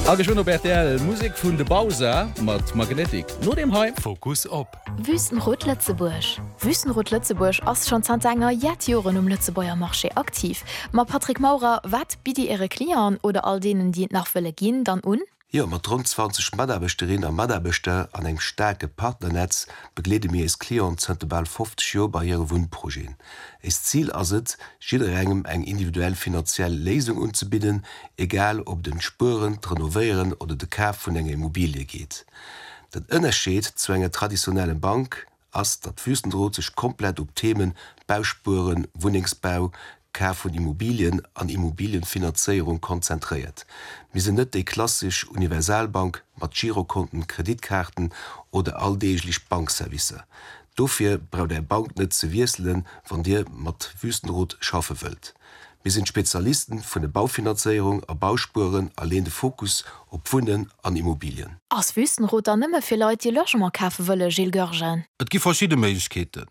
Ageschwun op RTL Musik vun de Bowser mat Magnetik. No dem Heim Fokus op. Wüstenrot Lützeburg. Wüstenrot Lützeburg ass schon Zannger Joren Lützebauer Marché aktiv. Ma Patrick Maurer, wat bidi ihre Klienten oder all denen, die nachwelle gin, dann un? Ja, mat rund 20 Maderbechterin a Maderbechte an eng starke Partnernetz beglede mir es Klient zentebal 50 Jo bei ihre Wundprojekten. Es Ziel as et, schiederengem eng individuell finanzielle Lesung unzubieden, egal ob den Spuren, Renovieren oder de Kaf vun enger Immobilie geht. Dat ënnerscheet zu enger traditionellen Bank ass dat Wüstendrot sich komplett op Themen Bauspuren, Wohnungsbau, Kaf von Immobilien an Immobilienfinanzierung konzentriert. Wir sind net die klassisch Universalbank mat Girokonten, Kreditkarten oder alldeeglich Bankservice. Dafür braucht der Bank net zu wieselen, von dir mat Wüstenrot schaffen wollt. Wir sind Spezialisten von der Baufinanzierung a Bauspuren, allein de Fokus op Wunden an Immobilien. Aus Wüstenrot dann nimmer für Leute, die Logement kaufen wollen, Gilles Görgen. Et gibt verschiedene Möglichkeiten.